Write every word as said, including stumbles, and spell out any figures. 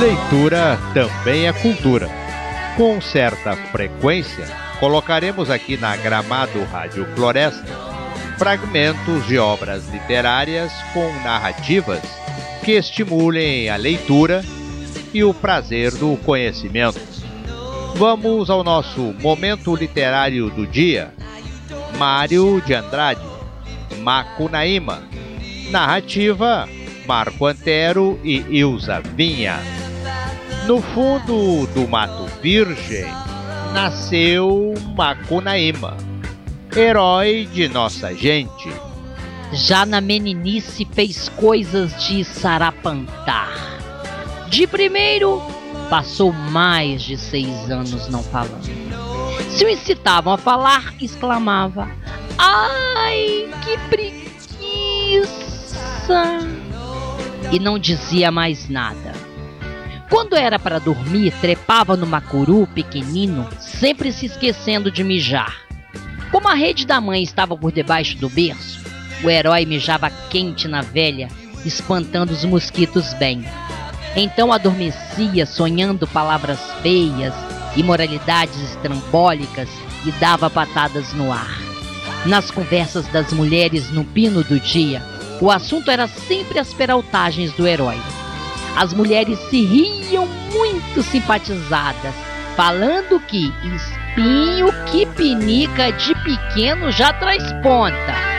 Leitura também é cultura. Com certa frequência, colocaremos aqui na Gramado Rádio Floresta fragmentos de obras literárias com narrativas que estimulem a leitura e o prazer do conhecimento. Vamos ao nosso momento literário do dia. Mário de Andrade, Macunaíma. Narrativa, Marco Antero e Ilza Vinha. No fundo do Mato Virgem, nasceu Macunaíma, herói de nossa gente. Já na meninice fez coisas de sarapantar. De primeiro, passou mais de seis anos não falando. Se o incitavam a falar, exclamava: "Ai, que preguiça!" E não dizia mais nada. Quando era para dormir, trepava no macuru pequenino, sempre se esquecendo de mijar. Como a rede da mãe estava por debaixo do berço, o herói mijava quente na velha, espantando os mosquitos bem. Então adormecia, sonhando palavras feias, imoralidades estrambólicas, e dava patadas no ar. Nas conversas das mulheres no pino do dia, o assunto era sempre as peraltagens do herói. As mulheres se riam muito simpatizadas, falando que espinho que pinica de pequeno já traz ponta.